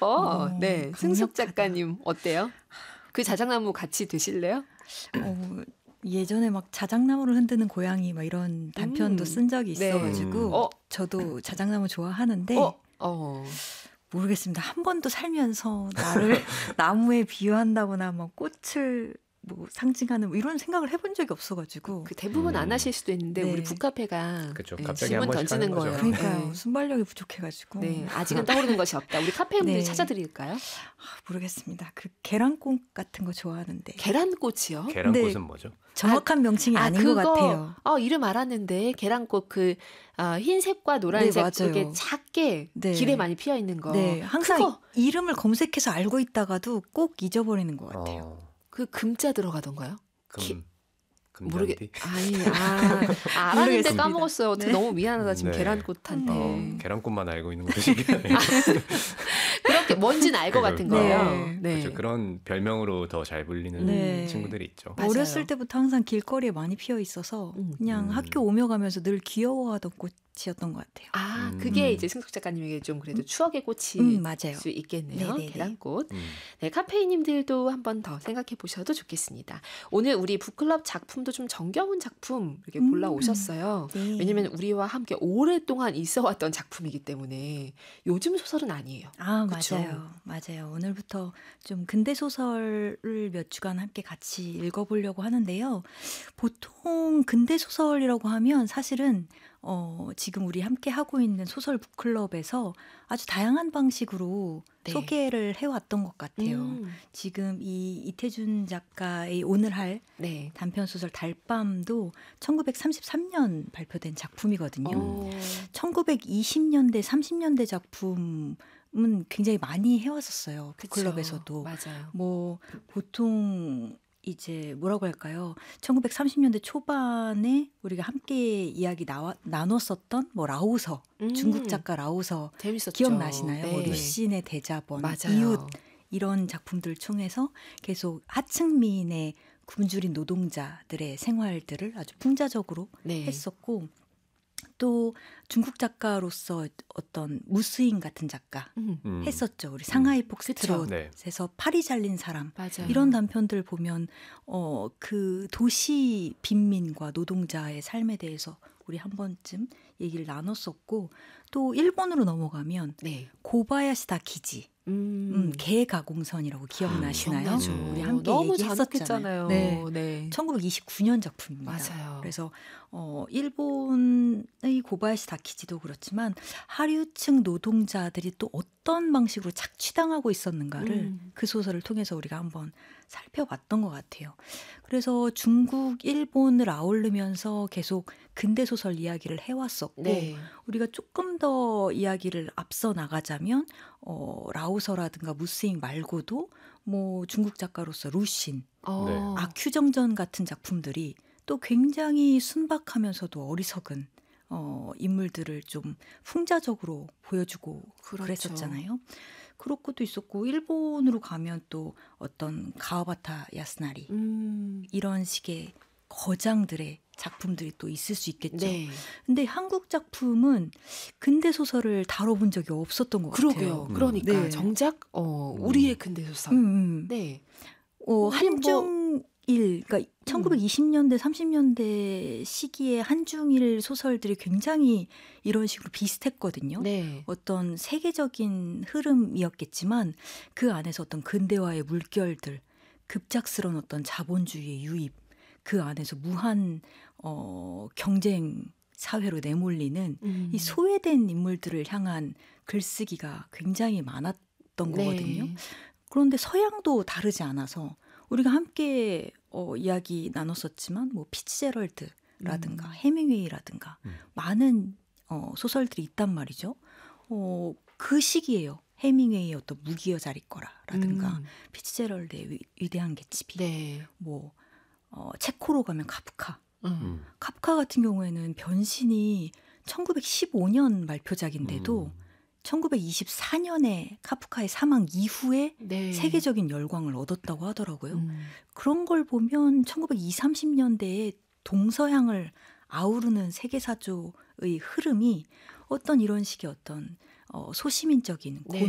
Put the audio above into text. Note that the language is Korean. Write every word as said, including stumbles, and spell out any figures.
싶어. 어, 네, 강력하다. 승숙 작가님 어때요? 그 자작나무 같이 드실래요? 어, 예전에 막 자작나무를 흔드는 고양이 막 이런 단편도 음, 쓴 적이 네. 있어가지고 음. 어? 저도 자작나무 좋아하는데 어, 어. 모르겠습니다. 한 번도 살면서 나를 나무에 비유한다거나 뭐 꽃을 뭐 상징하는 뭐 이런 생각을 해본 적이 없어가지고. 그 대부분 음. 안 하실 수도 있는데 네. 우리 북카페가 그쵸, 네, 갑자기 질문 한 번씩 던지는 하는 거죠. 거예요. 그러니까요. 네. 순발력이 부족해가지고. 네, 아직은 떠오르는 것이 없다. 우리 카페분들 네. 찾아드릴까요? 아, 모르겠습니다. 그 계란꽃 같은 거 좋아하는데. 계란꽃이요? 계란꽃은 네. 뭐죠? 정확한 명칭이 아, 아닌 그거, 것 같아요. 어, 이름 알았는데 계란꽃 그 어, 흰색과 노란색 네, 맞아요. 그게 작게 네. 길에 많이 피어 있는 거. 네, 항상 그거 이름을 검색해서 알고 있다가도 꼭 잊어버리는 것 같아요. 어, 그 금자 들어가던가요? 금, 모르겠. 금잔디? 아니, 아, 아 알았는데 모르겠습니다. 까먹었어요. 어떻게 네. 너무 미안하다 지금 네. 계란꽃한테. 어, 계란꽃만 알고 있는 것도 신기하네요. 그렇게 뭔지는 알 것 같은 그러니까. 거예요. 네. 네. 그렇죠. 그런 별명으로 더 잘 불리는 네. 친구들이 있죠. 맞아요. 어렸을 때부터 항상 길거리에 많이 피어 있어서 음. 그냥 음. 학교 오며 가면서 늘 귀여워하던 꽃이었던 것 같아요. 아, 음. 그게 이제 승숙 작가님에게 좀 그래도 추억의 꽃이 음, 맞아요. 수 있겠네요. 네네네. 계란꽃. 음. 네, 카페인님들도 한 번 더 생각해 보셔도 좋겠습니다. 오늘 우리 북클럽 작품도 좀 정겨운 작품 이렇게 음. 골라오셨어요. 네. 왜냐면 우리와 함께 오랫동안 있어왔던 작품이기 때문에 요즘 소설은 아니에요. 아, 그쵸? 맞아요. 맞아요. 오늘부터 좀 근대 소설을 몇 주간 함께 같이 읽어보려고 하는데요. 보통 근대 소설이라고 하면 사실은 어, 지금 우리 함께 하고 있는 소설 북클럽에서 아주 다양한 방식으로 네. 소개를 해왔던 것 같아요. 음, 지금 이 이태준 작가의 오늘 할 네. 단편소설 달밤도 천구백삼십삼 년 발표된 작품이거든요. 어, 천구백이십 년대, 삼십 년대 작품은 굉장히 많이 해왔었어요. 그쵸. 북클럽에서도. 맞아요. 뭐 보통 이제 뭐라고 할까요? 천구백삼십 년대 초반에 우리가 함께 이야기 나와, 나눴었던 뭐 라오서, 음. 중국 작가 라오서 재밌었죠. 기억나시나요? 네. 뭐 루신의 대자본, 맞아요. 이웃 이런 작품들 통해서 계속 하층민의 굶주린 노동자들의 생활들을 아주 풍자적으로 네. 했었고 또 중국 작가로서 어떤 무스인 같은 작가 음, 음. 했었죠. 우리 상하이 그쵸. 폭스트롯에서 팔이 잘린 사람 맞아요. 이런 단편들 보면 어, 그 도시 빈민과 노동자의 삶에 대해서 우리 한 번쯤 얘기를 나눴었고 또 일본으로 넘어가면 네. 고바야시 다키지 음, 음, 개가공선이라고 기억나시나요? 기억나죠. 음. 우리 함께 너무 얘기했었잖아요. 잔혹했잖아요. 네. 네. 천구백이십구 년 작품입니다. 맞아요. 그래서 어, 일본의 고바야시 다키지도 그렇지만 하류층 노동자들이 또 어떤 방식으로 착취당하고 있었는가를 음. 그 소설을 통해서 우리가 한번 살펴봤던 것 같아요. 그래서 중국, 일본을 아우르면서 계속 근대 소설 이야기를 해왔었고 네. 우리가 조금 더 이야기를 앞서 나가자면 어, 라오서라든가 무스잉 말고도 뭐 중국 작가로서 루신, 어. 네. 아큐정전 같은 작품들이 또 굉장히 순박하면서도 어리석은 어, 인물들을 좀 풍자적으로 보여주고 그렇죠. 그랬었잖아요. 그런 것도 있었고 일본으로 가면 또 어떤 가와바타 야스나리 음, 이런 식의 거장들의 작품들이 또 있을 수 있겠죠. 네. 근데 한국 작품은 근대 소설을 다뤄본 적이 없었던 것 그러게요. 같아요. 그러니까 네. 정작 어, 우리의 근대 소설. 음, 음. 네. 어, 우리 뭐- 한중일, 그러니까 천구백이십 년대, 삼십 년대 시기에 한중일 소설들이 굉장히 이런 식으로 비슷했거든요. 네. 어떤 세계적인 흐름이었겠지만 그 안에서 어떤 근대화의 물결들, 급작스러운 어떤 자본주의의 유입, 그 안에서 무한 어, 경쟁 사회로 내몰리는 음. 이 소외된 인물들을 향한 글쓰기가 굉장히 많았던 네. 거거든요. 그런데 서양도 다르지 않아서 우리가 함께 어, 이야기 나눴었지만 뭐 피츠제럴드라든가 음. 해밍웨이라든가 음. 많은 어, 소설들이 있단 말이죠. 어, 그 시기에요. 해밍웨이의 어떤 무기여 자리거라라든가 음. 피츠제럴드의 위, 위대한 개츠비, 네. 뭐 어, 체코로 가면 카프카. 음. 음. 카프카 같은 경우에는 변신이 천구백십오 년 말표작인데도 음. 천구백이십사 년에 카프카의 사망 이후에 네. 세계적인 열광을 얻었다고 하더라고요. 음. 그런 걸 보면 천구백이십, 삼십 년대에 동서양을 아우르는 세계사조의 흐름이 어떤 이런 식의 어떤 어, 소시민적인 네.